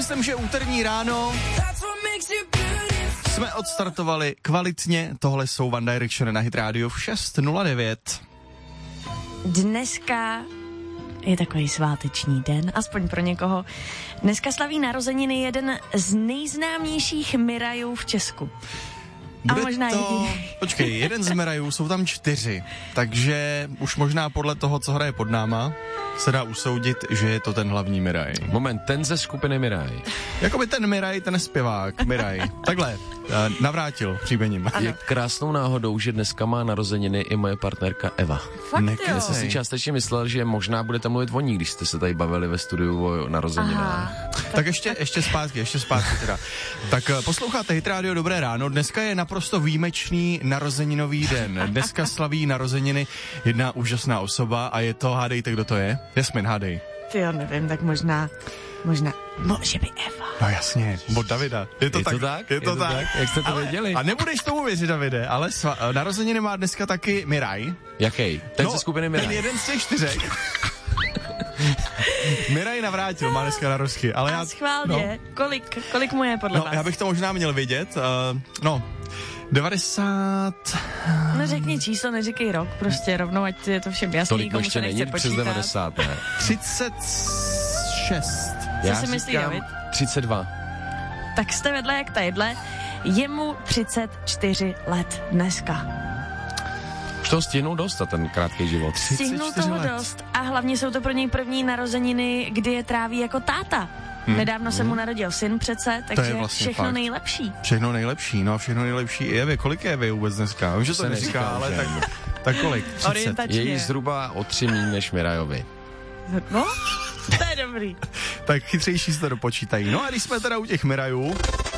myslím, že úterní ráno jsme odstartovali kvalitně. Tohle jsou One Direction na Hit Radio v 6:09. Dneska je takový sváteční den, aspoň pro někoho. Dneska slaví narozeniny jeden z nejznámějších Mirajů v Česku. Bude a možná to... Počkej, jeden z Mirajů, jsou tam 4, takže už možná podle toho, co hraje pod náma, se dá usoudit, že je to ten hlavní Miraj. Moment, ten ze skupiny Miraj. Jakoby ten Miraj, ten zpěvák, Miraj. Takhle, Navrátil příjmením. Je krásnou náhodou, že dneska má narozeniny i moje partnerka Eva. Fakt Já jsem si částečně myslel, že možná budete mluvit o ní, když jste se tady bavili ve studiu o narozeninách. Tak ještě zpátky teda. Tak posloucháte Hit Radio, dobré ráno. Dneska je naprosto výjimečný narozeninový den. Dneska slaví narozeniny jedna úžasná osoba a je to, hádejte, kdo to je? Jasmin, hádej. Ty jo, nevím, tak možná, že by Eva. No jasně, od Davida. Je to tak? Je to tak? Jak jste to věděli? A nebudeš tomu věřit, Davide, ale narozeniny má dneska taky Miraj. Jaký? Ten ze skupiny Miraj. Ten jeden z těch 4. Miraj Navrátil, má dneska narozky. Ale já schválně, kolik mu je podle vás? Já bych to možná měl vědět. 90... No řekni číslo, neříkej rok, prostě rovnou, ať je to všem jasný, tolik komu ještě se nechce není přes 90, ne? 36. Co si myslí David? 32. Tak jste vedle jak tadyhle, je mu 34 let dneska. Už toho stihnul dost za ten krátký život. Stihnul toho dost a hlavně jsou to pro něj první narozeniny, kdy je tráví jako táta. Nedávno se mu narodil syn přece, takže vlastně všechno fakt. Nejlepší. Všechno nejlepší, no a všechno nejlepší i Evě. Kolik je Evě vůbec dneska? Vím, že to neříká, ale tak kolik? 30. Je jí zhruba o 3 míň než Mirajovi. No, to je dobrý. Tak chytřejší se to dopočítají. No a když jsme teda u těch Mirajů,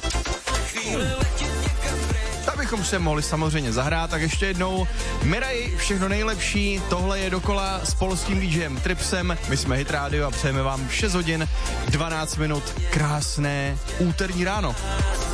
abychom se mohli samozřejmě zahrát, tak ještě jednou Miraj, všechno nejlepší, tohle je dokola s polským DJem Tripsem, my jsme Hit Radio a přejeme vám 6 hodin 12 minut krásné úterní ráno.